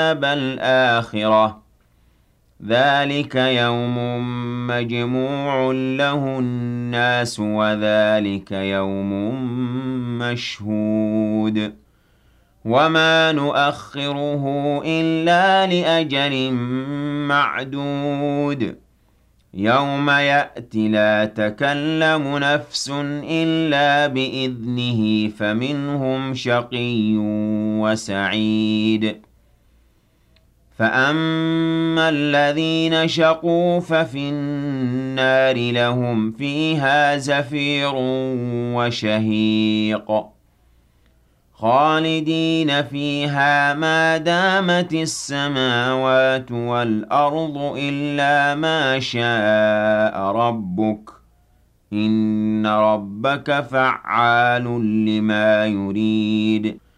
الآخرة ذلك يوم مجموع له الناس وذلك يوم مشهود وما نؤخره إلا لأجل معدود يوم يأتي لا تكلم نفس إلا بإذنه فمنهم شقي وسعيد فأما الذين شقوا ففي النار لهم فيها زفير وشهيق خالدين فيها ما دامت السماوات والأرض إلا ما شاء ربك إن ربك فعال لما يريد